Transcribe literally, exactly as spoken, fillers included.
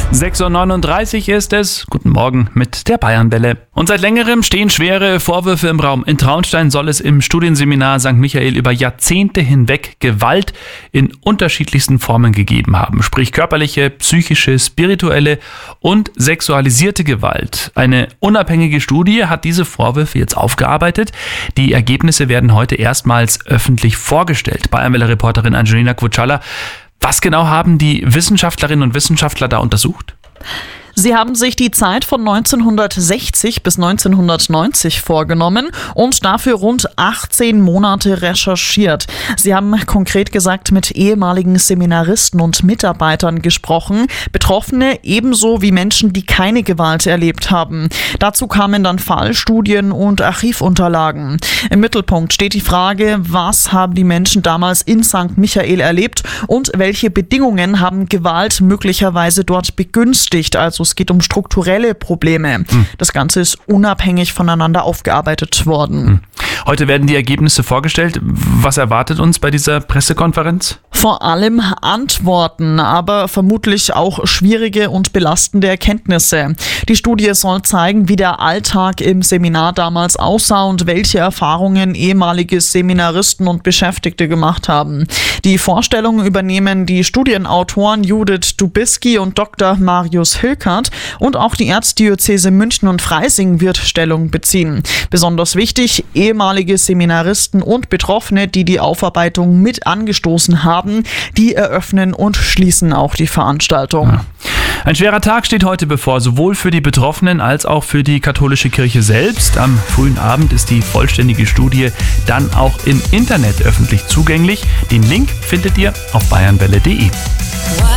sechs Uhr neununddreißig ist es. Guten Morgen mit der Bayernwelle. Und seit längerem stehen schwere Vorwürfe im Raum. In Traunstein soll es im Studienseminar Sankt Michael über Jahrzehnte hinweg Gewalt in unterschiedlichsten Formen gegeben haben. Sprich körperliche, psychische, spirituelle und sexualisierte Gewalt. Eine unabhängige Studie hat diese Vorwürfe jetzt aufgearbeitet. Die Ergebnisse werden heute erstmals öffentlich vorgestellt. Bayernwelle-Reporterin Angelina Kvutschalla. Was genau haben die Wissenschaftlerinnen und Wissenschaftler da untersucht? Sie haben sich die Zeit von neunzehnhundertsechzig bis neunzehnhundertneunzig vorgenommen und dafür rund achtzehn Monate recherchiert. Sie haben konkret gesagt mit ehemaligen Seminaristen und Mitarbeitern gesprochen, Betroffene ebenso wie Menschen, die keine Gewalt erlebt haben. Dazu kamen dann Fallstudien und Archivunterlagen. Im Mittelpunkt steht die Frage, was haben die Menschen damals in Sankt Michael erlebt und welche Bedingungen haben Gewalt möglicherweise dort begünstigt, also es geht um strukturelle Probleme. Hm. Das Ganze ist unabhängig voneinander aufgearbeitet worden. Hm. Heute werden die Ergebnisse vorgestellt. Was erwartet uns bei dieser Pressekonferenz? Vor allem Antworten, aber vermutlich auch schwierige und belastende Erkenntnisse. Die Studie soll zeigen, wie der Alltag im Seminar damals aussah und welche Erfahrungen ehemalige Seminaristen und Beschäftigte gemacht haben. Die Vorstellung übernehmen die Studienautoren Judith Dubisky und Doktor Marius Hilkert und auch die Erzdiözese München und Freising wird Stellung beziehen. Besonders wichtig, ehemalige Seminaristen und Betroffene, die die Aufarbeitung mit angestoßen haben, die eröffnen und schließen auch die Veranstaltung. Ja. Ein schwerer Tag steht heute bevor, sowohl für die Betroffenen als auch für die katholische Kirche selbst. Am frühen Abend ist die vollständige Studie dann auch im Internet öffentlich zugänglich. Den Link findet ihr auf bayernwelle punkt de.